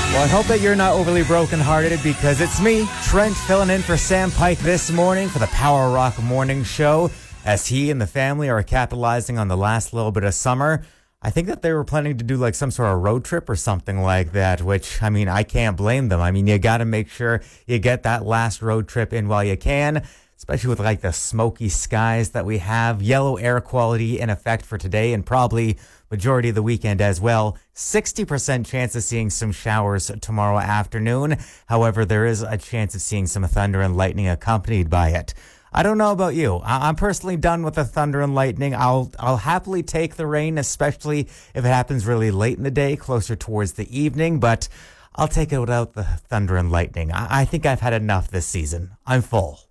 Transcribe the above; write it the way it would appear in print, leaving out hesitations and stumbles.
Well, I hope that you're not overly brokenhearted because it's me, Trent, filling in for Sam Pike this morning for the Power Rock Morning Show as he and the family are capitalizing on the last little bit of summer. I think that they were planning to do like some sort of road trip or something like that, which, I mean, I can't blame them. I mean, you got to make sure you get that last road trip in while you can, especially with like the smoky skies that we have, yellow air quality in effect for today and probably majority of the weekend as well. 60% chance of seeing some showers tomorrow afternoon. However, there is a chance of seeing some thunder and lightning accompanied by it. I don't know about you. I'm personally done with the thunder and lightning. I'll happily take the rain, especially if it happens really late in the day, closer towards the evening, but I'll take it without the thunder and lightning. I think I've had enough this season. I'm full.